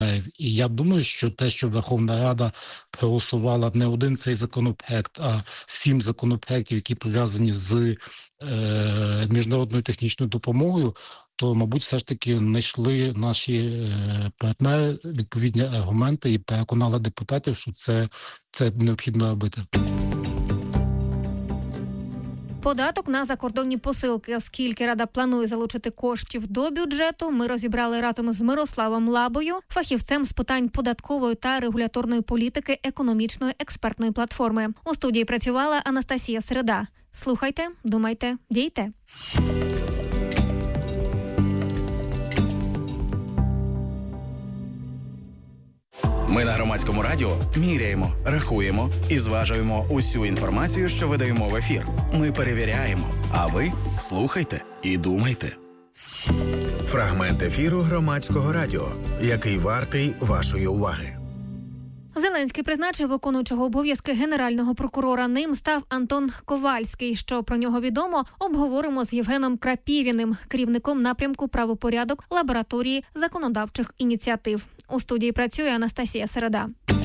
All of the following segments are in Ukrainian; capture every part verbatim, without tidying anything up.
І я думаю, що те, що Верховна Рада проголосувала не один цей законопроект, а сім законопроектів, які пов'язані з е, міжнародною технічною допомогою, то, мабуть, все ж таки знайшли наші е, партнери відповідні аргументи і переконали депутатів, що це, це необхідно робити. Податок на закордонні посилки. Скільки Рада планує залучити коштів до бюджету, ми розібрали разом з Мирославом Лабою, фахівцем з питань податкової та регуляторної політики економічної експертної платформи. У студії працювала Анастасія Середа. Слухайте, думайте, дійте. Ми на Громадському радіо міряємо, рахуємо і зважуємо усю інформацію, що видаємо в ефір. Ми перевіряємо, а ви слухайте і думайте. Фрагмент ефіру Громадського радіо, який вартий вашої уваги. Зеленський призначив виконуючого обов'язки генерального прокурора. Ним став Антон Ковальський. Що про нього відомо, обговоримо з Євгеном Крапівіним, керівником напрямку «Правопорядок» лабораторії законодавчих ініціатив. У студії працює Анастасія Середа.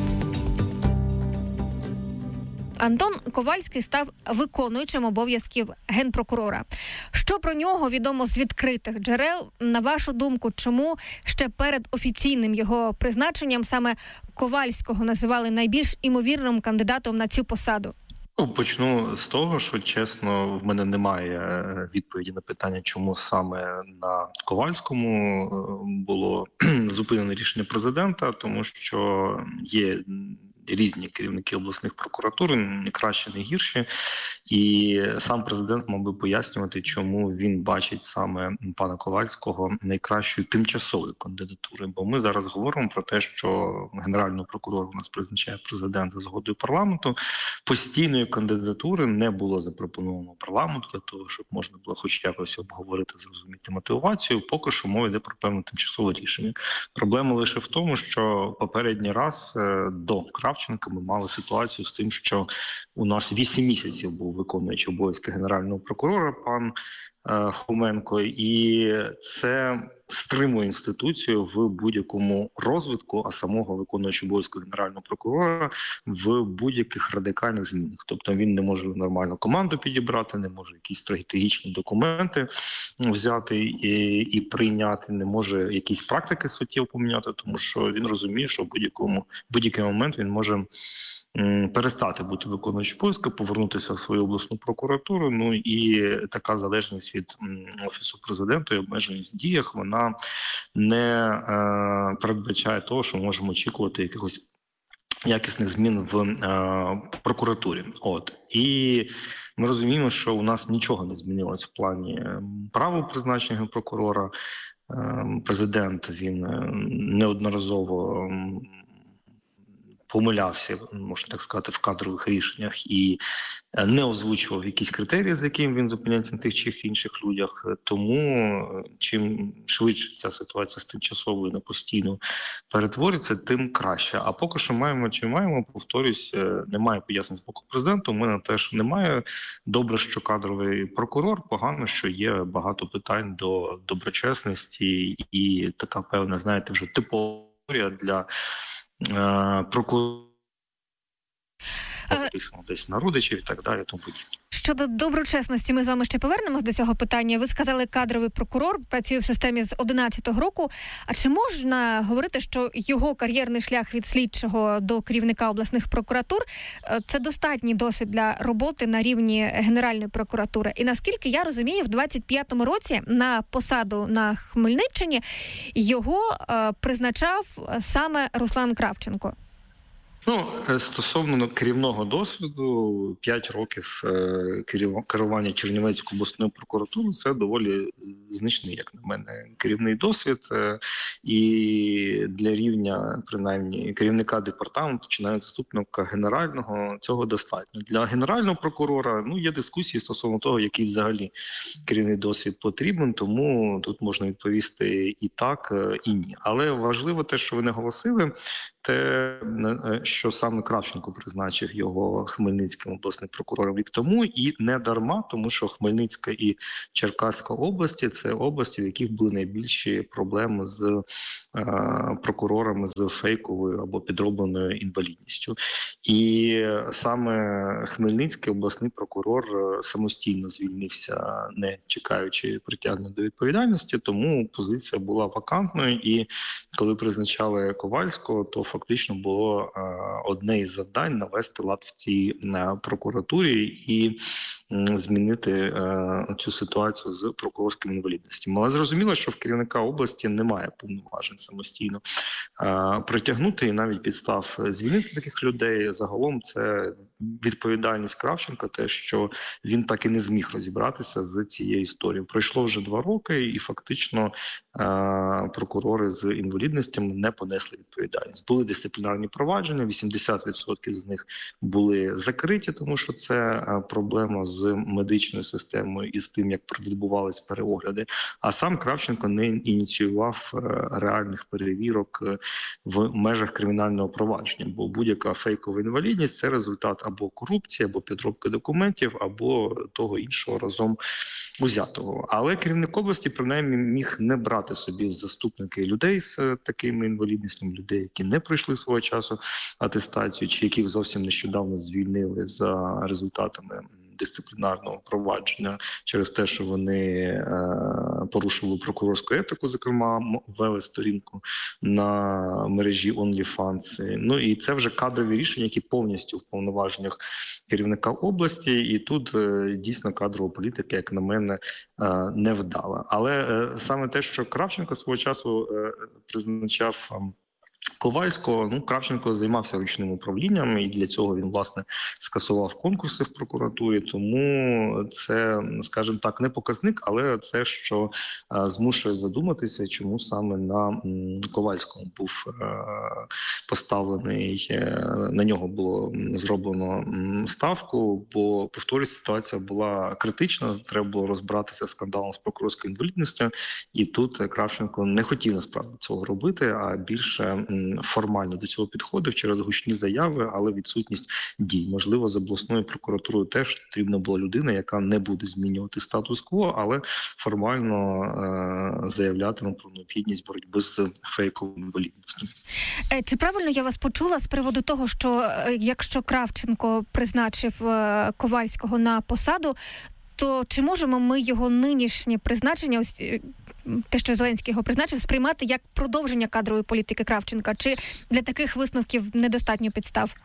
Антон Ковальський став виконуючим обов'язків генпрокурора. Що про нього відомо з відкритих джерел? На вашу думку, чому ще перед офіційним його призначенням саме Ковальського називали найбільш імовірним кандидатом на цю посаду? Ну, почну з того, що, чесно, в мене немає відповіді на питання, чому саме на Ковальському було зупинено рішення президента, тому що є різні керівники обласних прокуратур, не кращі, не гірші, і сам президент мав би пояснювати, чому він бачить саме пана Ковальського найкращою тимчасовою кандидатурою. Бо ми зараз говоримо про те, що генерального прокурора у нас призначає президент за згодою парламенту. Постійної кандидатури не було запропоновано парламенту для того, щоб можна було хоч якось обговорити, зрозуміти мотивацію. Поки що мова йде про певне тимчасове рішення. Проблема лише в тому, що попередній раз до Кравченка ми мали ситуацію з тим, що у нас вісім місяців був виконуючий обов'язки генерального прокурора пан е, Хоменко, і це стримує інституцію в будь-якому розвитку, а самого виконуючого обов'язки генерального прокурора в будь-яких радикальних змінах. Тобто він не може нормально команду підібрати, не може якісь стратегічні документи взяти і, і прийняти, не може якісь практики суттєво поміняти, тому що він розуміє, що в будь-якому будь-який момент він може м, перестати бути виконуючим обов'язки, повернутися в свою обласну прокуратуру. Ну і така залежність від м, Офісу президента і обмеженість в діях, вона не е, передбачає того, що ми можемо очікувати якихось якісних змін в е, прокуратурі. От. І ми розуміємо, що у нас нічого не змінилось в плані права призначення прокурора. Е, президент, він неодноразово помилявся, можна так сказати, в кадрових рішеннях і не озвучував якісь критерії, за якими він зупиняється на тих чи інших людях. Тому чим швидше ця ситуація з тимчасовою на постійну перетвориться, тим краще. А поки що маємо чи маємо, повторюсь, немає пояснень з боку президента, у мене теж немає. Добре, що кадровий прокурор, погано, що є багато питань до доброчесності і така певна, знаєте, вже типова для прокурорів, десь на родичів і так далі. Тому Щодо доброчесності, ми з вами ще повернемось до цього питання. Ви сказали, кадровий прокурор працює в системі з одинадцятого року. А чи можна говорити, що його кар'єрний шлях від слідчого до керівника обласних прокуратур – це достатній досвід для роботи на рівні Генеральної прокуратури? І наскільки я розумію, в двадцять п'ятому році на посаду на Хмельниччині його е, призначав саме Руслан Кравченко. Ну, стосовно керівного досвіду, п'ять років керування Чернівецькою обласною прокуратурою – це доволі значний, як на мене, керівний досвід. І для рівня, принаймні, керівника департаменту чи навіть заступника генерального цього достатньо. Для генерального прокурора, ну, є дискусії стосовно того, який взагалі керівний досвід потрібен, тому тут можна відповісти і так, і ні. Але важливо те, що ви наголосили, те, що саме Кравченко призначив його Хмельницьким обласним прокурором рік тому, і не дарма, тому що Хмельницька і Черкаська області – це області, в яких були найбільші проблеми з е, прокурорами з фейковою або підробленою інвалідністю. І саме Хмельницький обласний прокурор самостійно звільнився, не чекаючи притягнення до відповідальності, тому позиція була вакантною, і коли призначали Ковальського, то фактично було е, одне із завдань навести лад в цій е, прокуратурі і е, змінити е, цю ситуацію з прокурорськими інвалідностями. Але зрозуміло, що в керівника області немає повноважень самостійно е, притягнути і навіть підстав звільнити таких людей. Загалом це відповідальність Кравченка, те, що він так і не зміг розібратися з цією історією. Пройшло вже два роки, і фактично е, прокурори з інвалідностями не понесли відповідальність. Були дисциплінарні провадження, вісімдесят відсотків з них були закриті, тому що це е, проблема з медичною системою і з тим, як відбувались переогляди. А сам Кравченко не ініціював е, реальних перевірок е, в межах кримінального провадження, бо будь-яка фейкова інвалідність – це результат або корупції, або підробки документів, або того іншого разом узятого. Але керівник області, принаймні, міг не брати собі в заступники людей з такими інвалідністями, людей, які не пройшли свого часу атестацію, чи яких зовсім нещодавно звільнили за результатами дисциплінарного провадження через те, що вони е, порушували прокурорську етику, зокрема, ввели сторінку на мережі OnlyFans. Ну і це вже кадрові рішення, які повністю в повноваженнях керівника області. І тут е, дійсно кадрова політика, як на мене, е, не вдала. Але е, саме те, що Кравченко свого часу е, призначав е, Ковальського, ну, Кравченко займався ручним управлінням, і для цього він, власне, скасував конкурси в прокуратурі, тому це, скажімо так, не показник, але це, що е, змушує задуматися, чому саме на м, Ковальському був е, поставлений, е, на нього було зроблено м, ставку, бо, повторюсь, ситуація була критична, треба було розбиратися з скандалом з прокурорською інвалідністю, і тут Кравченко не хотів, насправді, цього робити, а більше формально до цього підходив через гучні заяви, але відсутність дій. Можливо, з обласною прокуратурою теж потрібна була людина, яка не буде змінювати статус-кво, але формально е- заявлятиме про необхідність боротьби з фейковою інвалідністю. Чи правильно я вас почула з приводу того, що якщо Кравченко призначив Ковальського на посаду, то чи можемо ми його нинішнє призначення, ось те, що Зеленський його призначив, сприймати як продовження кадрової політики Кравченка? Чи для таких висновків недостатньо підстав?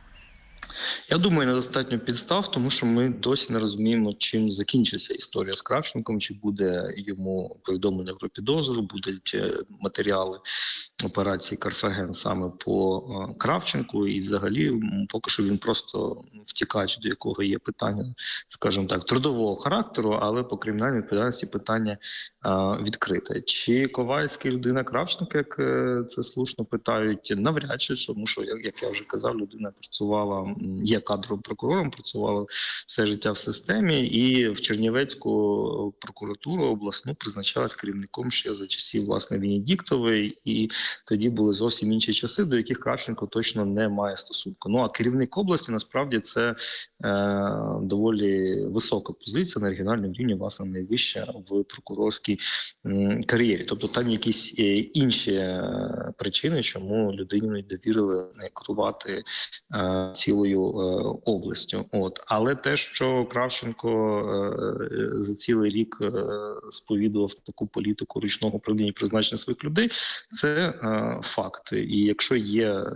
Я думаю, недостатньо підстав, тому що ми досі не розуміємо, чим закінчиться історія з Кравченком, чи буде йому повідомлення про підозру, будуть матеріали операції «Карфаген» саме по Кравченку, і взагалі поки що він просто втікач, до якого є питання, скажімо так, трудового характеру, але по кримінальній відповідальності питання а, відкрите. Чи Ковальський людина Кравченка, як це слушно питають, навряд чи, тому що, як я вже казав, людина працювала, є кадровим прокурором, працювала все життя в системі, і в Чернівецьку прокуратуру обласну призначалась керівником ще за часів, власне, Венедіктової, і тоді були зовсім інші часи, до яких Кравченко точно не має стосунку. Ну, а керівник області, насправді, це е, доволі висока позиція на регіональному рівні, власне, найвища в прокурорській м, кар'єрі. Тобто там якісь е, інші е, причини, чому людині не довірили керувати е, цілою е, областю. От. Але те, що Кравченко е, за цілий рік е, сповідував таку політику ручного управління і призначення своїх людей, це е, факт. І якщо є е,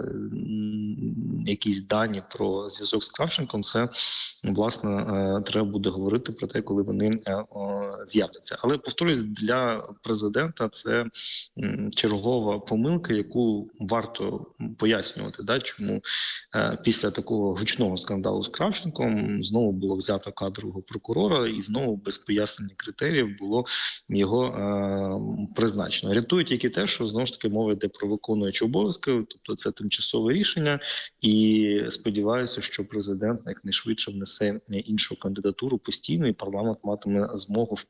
якісь дані про зв'язок з Кравченком, це, власне, е, треба буде говорити про те, коли вони е, е, з'являться. Але, повторюсь, для президента це м, чергова помилка, яку варто пояснювати, да, чому е, після такого гучного скандалу з Кравченком знову було взято кадрового прокурора і знову без пояснення критеріїв було його е, призначено. Рятує тільки те, що знову ж таки мова йде про виконуючі обов'язки, тобто це тимчасове рішення, і сподіваюся, що президент якнайшвидше внесе іншу кандидатуру постійно, і парламент матиме змогу впливати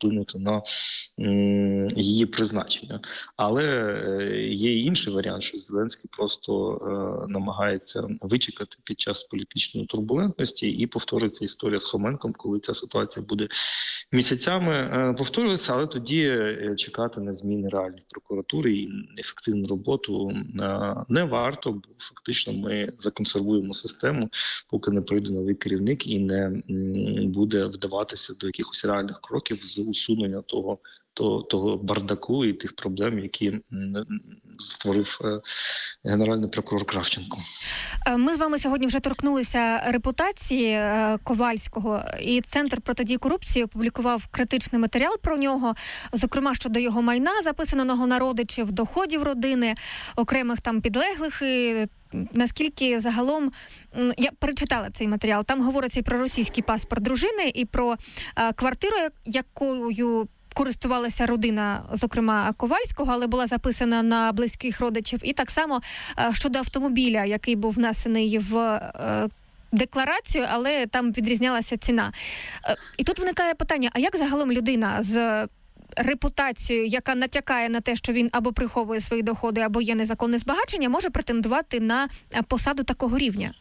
вплинути на м, її призначення. Але є і інший варіант, що Зеленський просто е, намагається вичекати під час політичної турбулентності, і повториться історія з Хоменком, коли ця ситуація буде місяцями е, повторюватися, але тоді чекати на зміни реальної прокуратури і ефективну роботу е, не варто, бо фактично ми законсервуємо систему, поки не прийде новий керівник і не м, буде вдаватися до якихось реальних кроків з усунення того, того, того бардаку і тих проблем, які м, створив е, генеральний прокурор Кравченко. Ми з вами сьогодні вже торкнулися репутації Ковальського, і Центр протидії корупції опублікував критичний матеріал про нього, зокрема щодо його майна, записаного на родичів, доходів родини, окремих там підлеглих. І наскільки загалом, я перечитала цей матеріал, там говориться і про російський паспорт дружини, і про квартиру, якою користувалася родина, зокрема, Ковальського, але була записана на близьких родичів. І так само щодо автомобіля, який був внесений в декларацію, але там відрізнялася ціна. І тут виникає питання, а як загалом людина з репутацією, яка натякає на те, що він або приховує свої доходи, або є незаконне збагачення, може претендувати на посаду такого рівня?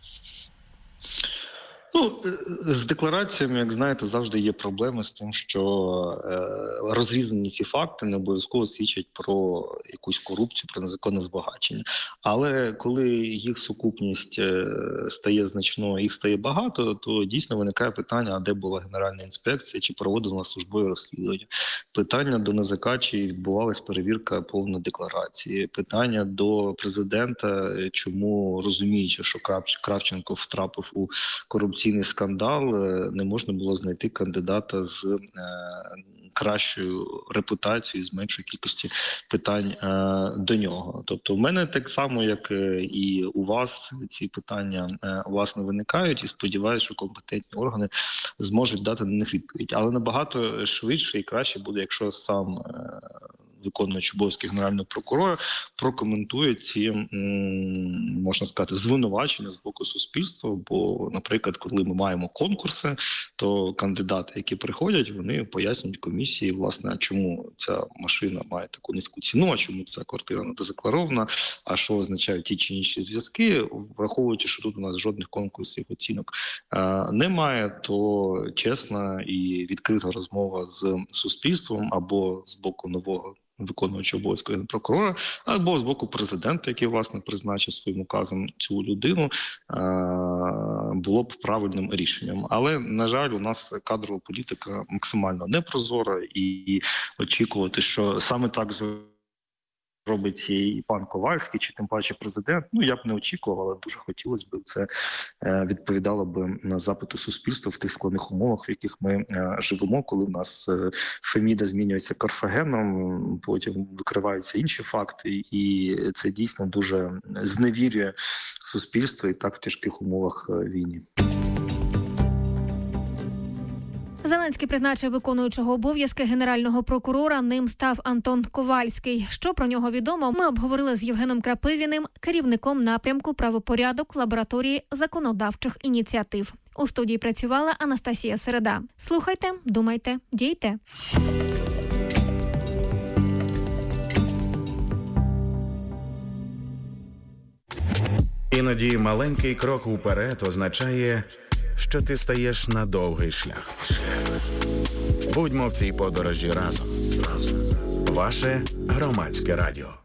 Ну, з деклараціями, як знаєте, завжди є проблеми з тим, що е, розрізані ці факти не обов'язково свідчать про якусь корупцію, про незаконне збагачення. Але коли їх сукупність е, стає значною, їх стає багато, то дійсно виникає питання, а де була Генеральна інспекція, чи проводила службове розслідування. Питання до НАЗК, чи відбувалась перевірка повної декларації. Питання до президента, чому, розуміючи, що Кравченко втрапив у корупцію, скандал, не можна було знайти кандидата з е, кращою репутацією, з меншою кількості питань е, до нього. Тобто в мене так само, як і у вас, ці питання е, власне виникають, і сподіваюся, що компетентні органи зможуть дати на них відповідь. Але набагато швидше і краще буде, якщо сам е, виконуючий обов'язки генерального прокурора прокоментує ці, можна сказати, звинувачення з боку суспільства. Бо, наприклад, коли ми маємо конкурси, то кандидати, які приходять, вони пояснюють комісії, власне, чому ця машина має таку низьку ціну, а чому ця квартира недозакларована, а що означають ті чи інші зв'язки. Враховуючи, що тут у нас жодних конкурсів, оцінок немає, то чесна і відкрита розмова з суспільством або з боку нового виконуючого обов'язки прокурора, або з боку президента, який, власне, призначив своїм указом цю людину, було б правильним рішенням. Але, на жаль, у нас кадрова політика максимально непрозора, і очікувати, що саме так робить і пан Ковальський, чи тим паче президент, ну, я б не очікував, але дуже хотілося б, це е, відповідало б на запити суспільства в тих складних умовах, в яких ми е, живемо, коли в нас е, Феміда змінюється Карфагеном, потім викриваються інші факти, і це дійсно дуже зневірює суспільство і так в тяжких умовах е, війни. Зеленський призначив виконуючого обов'язки генерального прокурора, ним став Антон Ковальський. Що про нього відомо, ми обговорили з Євгеном Крапивіним, керівником напрямку «Правопорядок» лабораторії законодавчих ініціатив. У студії працювала Анастасія Середа. Слухайте, думайте, дійте. Іноді маленький крок уперед означає, що ти стаєш на довгий шлях. Будьмо в цій подорожі разом. Ваше Громадське радіо.